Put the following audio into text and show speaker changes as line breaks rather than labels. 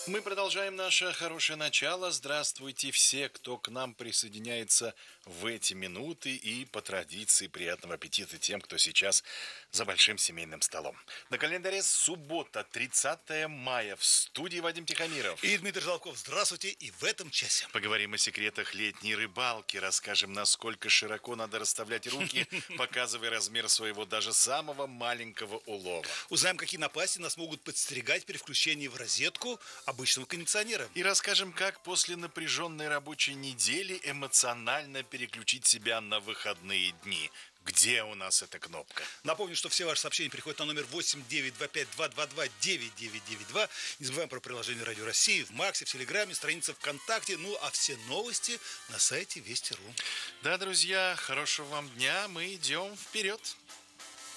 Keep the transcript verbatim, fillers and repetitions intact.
Мы продолжаем наше хорошее начало. Здравствуйте все, кто к нам присоединяется в эти минуты. И по традиции приятного аппетита тем, кто сейчас за большим семейным столом. На календаре суббота, тридцатое мая. В студии Вадим Тихомиров.
И Дмитрий Жолобков. Здравствуйте. И в этом часе
поговорим о секретах летней рыбалки. Расскажем, насколько широко надо расставлять руки, показывая размер своего даже самого маленького улова.
Узнаем, какие напасти нас могут подстерегать при включении в розетку обычного кондиционера.
И расскажем, как после напряженной рабочей недели эмоционально переключить себя на выходные дни. Где у нас эта кнопка?
Напомню, что все ваши сообщения приходят на номер восемь девять два пять два два два девять девять девять два. Не забываем про приложение Радио России в Максе, в Телеграме, страница ВКонтакте. Ну, а все новости на сайте Вести точка ру.
Да, друзья, хорошего вам дня. Мы идем вперед.